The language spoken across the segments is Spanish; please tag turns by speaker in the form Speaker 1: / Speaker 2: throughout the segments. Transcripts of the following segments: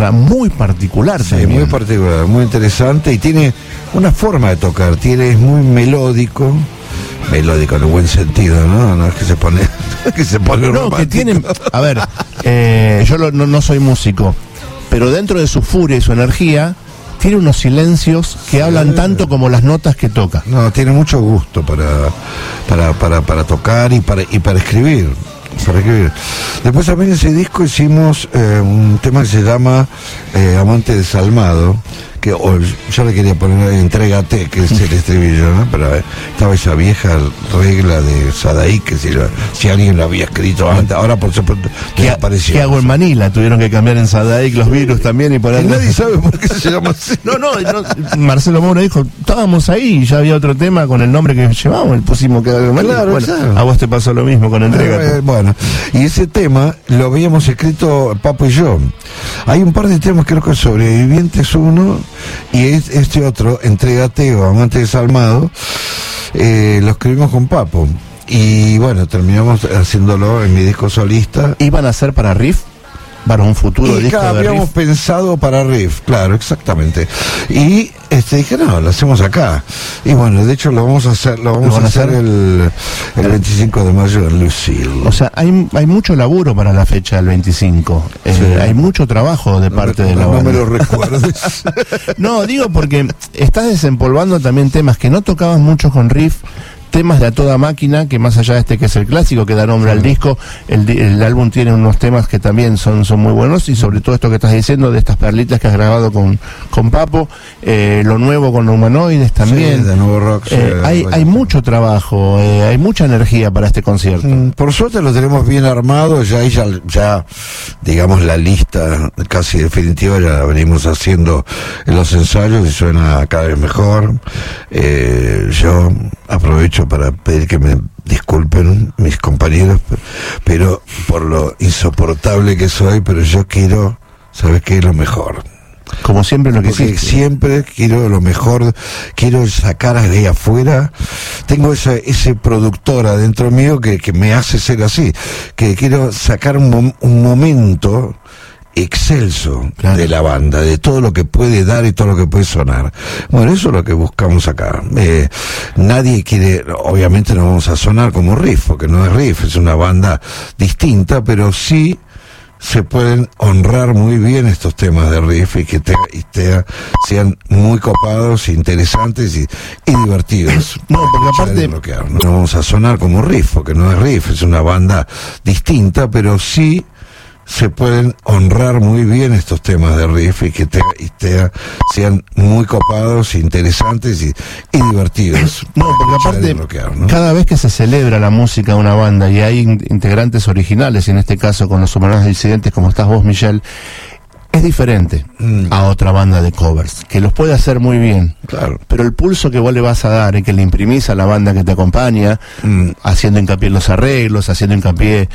Speaker 1: muy particular.
Speaker 2: Sí,
Speaker 1: también.
Speaker 2: muy particular, muy interesante, y tiene una forma de tocar, es muy melódico en el buen sentido, ¿no? No es que se pone
Speaker 1: no,
Speaker 2: romántico.
Speaker 1: que tienen, a ver, yo no soy músico, pero dentro de su furia y su energía tiene unos silencios que hablan tanto como las notas que toca.
Speaker 2: No, tiene mucho gusto para tocar y para escribir. Después también en ese disco hicimos un tema que se llama Amante Desalmado, que yo le quería poner Entrégate, que es el estribillo, ¿no? Pero estaba esa vieja regla de Sadaí, que si alguien lo había escrito antes, ahora por supuesto desapareció.
Speaker 1: ¿Qué hago en Manila? Tuvieron que cambiar en Sadaic los virus también y por ahí.
Speaker 2: Nadie sabe por qué se llama así.
Speaker 1: No, Marcelo Moura dijo, estábamos ahí y ya había otro tema con el nombre que llevábamos, pusimos que hago en Manila.
Speaker 2: Claro,
Speaker 1: bueno,
Speaker 2: claro.
Speaker 1: A vos te pasó lo mismo con Entrégate.
Speaker 2: Bueno, y ese tema lo habíamos escrito Papo y yo. Hay un par de temas, creo que Sobrevivientes uno, y este otro, Entrégate o Amante Desalmado, lo escribimos con Papo. Y bueno, terminamos haciéndolo en mi disco solista.
Speaker 1: ¿Iban a ser para Riff? Para un futuro disco de
Speaker 2: habíamos
Speaker 1: Riff.
Speaker 2: pensado para Riff, claro, exactamente. Y dije, no, lo hacemos acá. Y bueno, de hecho lo vamos a hacer el 25 de mayo en Lucille.
Speaker 1: O sea, hay mucho laburo para la fecha del 25.
Speaker 2: Sí.
Speaker 1: Hay mucho trabajo de parte de la
Speaker 2: banda. No me lo
Speaker 1: banda.
Speaker 2: recuerdes.
Speaker 1: No, digo porque estás desempolvando también temas que no tocabas mucho con Riff, temas de A Toda Máquina, que más allá de que es el clásico que da nombre al disco, el álbum tiene unos temas que también son muy buenos, y sobre todo esto que estás diciendo de estas perlitas que has grabado con Papo, lo nuevo con Humanoides también.
Speaker 2: Sí, de Nuevo Rock. Sí,
Speaker 1: hay mucho trabajo, hay mucha energía para este concierto.
Speaker 2: Por suerte lo tenemos bien armado, ya digamos la lista casi definitiva ya la venimos haciendo en los ensayos y suena cada vez mejor. Yo aprovecho para pedir que me disculpen mis compañeros, pero por lo insoportable que soy, pero yo quiero, ¿sabes qué? Lo mejor.
Speaker 1: Como siempre lo que hiciste.
Speaker 2: Siempre quiero lo mejor, quiero sacar ahí afuera. Tengo ese productor adentro mío que me hace ser así, que quiero sacar un momento excelso, claro, de la banda, de todo lo que puede dar y todo lo que puede sonar. Bueno, eso es lo que buscamos acá. Nadie quiere, obviamente no vamos a sonar como Riff, porque no es Riff, es una banda distinta, pero sí se pueden honrar muy bien estos temas de Riff y que sean muy copados, interesantes y divertidos.
Speaker 1: No, porque aparte
Speaker 2: no vamos a sonar como Riff, porque no es Riff, es una banda distinta, pero sí se pueden honrar muy bien estos temas de Riff y que sean muy copados, interesantes y divertidos.
Speaker 1: No, porque aparte, cada vez que se celebra la música de una banda y hay integrantes originales, y en este caso con los Humanoides Disidentes, como estás vos, Michelle, es diferente a otra banda de covers, que los puede hacer muy bien,
Speaker 2: claro,
Speaker 1: pero el pulso que vos le vas a dar y que le imprimís a la banda que te acompaña, haciendo hincapié en los arreglos, haciendo hincapié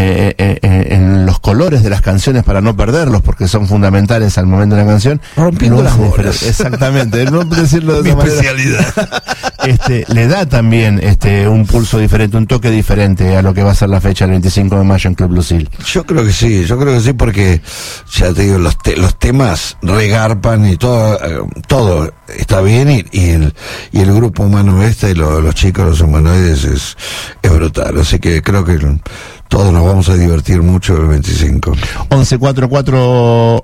Speaker 1: en los colores de las canciones para no perderlos, porque son fundamentales al momento de la canción,
Speaker 2: rompiendo las bolas.
Speaker 1: Exactamente, no decirlo de
Speaker 2: mi
Speaker 1: esa
Speaker 2: especialidad.
Speaker 1: manera. Le da también un pulso diferente, un toque diferente a lo que va a ser la fecha del 25 de mayo en Club Lucille.
Speaker 2: Yo creo que sí, porque ya te digo, los temas regarpan y todo está bien, y el grupo humano los chicos, los Humanoides es brutal, así que creo que todos nos vamos a divertir mucho el 25. 1144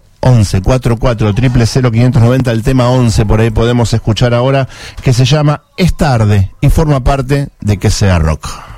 Speaker 1: 590, el tema 11 por ahí podemos escuchar ahora, que se llama Es Tarde y forma parte de Que Sea Rock.